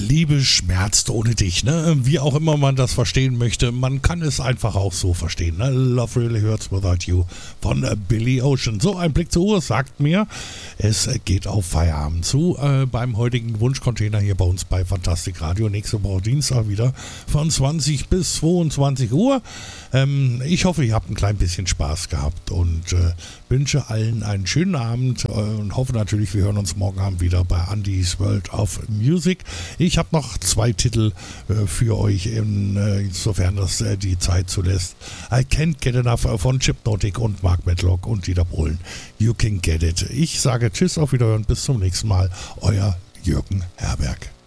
Liebe schmerzt ohne dich, ne? Wie auch immer man das verstehen möchte, man kann es einfach auch so verstehen, ne? Love Really Hurts Without You von Billy Ocean. So, ein Blick zur Uhr sagt mir, es geht auf Feierabend zu beim heutigen Wunschcontainer hier bei uns bei Fantastik Radio. Nächste Woche Dienstag wieder von 20 bis 22 Uhr. Ich hoffe, ihr habt ein klein bisschen Spaß gehabt und wünsche allen einen schönen Abend und hoffe natürlich, wir hören uns morgen Abend wieder bei Andy's World of Music. Ich habe noch 2 Titel für euch, insofern das die Zeit zulässt. I Can't Get Enough von Chipnotic und Mark Medlock und Dieter Bohlen. You Can Get It. Ich sage Tschüss, auf Wiederhören, bis zum nächsten Mal. Euer Jürgen Herberg.